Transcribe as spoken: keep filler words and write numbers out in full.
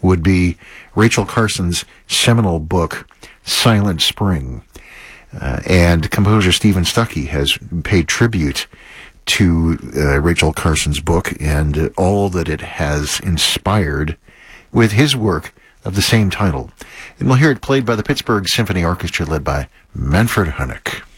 would be Rachel Carson's seminal book, Silent Spring. Uh, and composer Stephen Stuckey has paid tribute to uh, Rachel Carson's book and uh, all that it has inspired with his work of the same title. And we'll hear it played by the Pittsburgh Symphony Orchestra led by Manfred Honeck.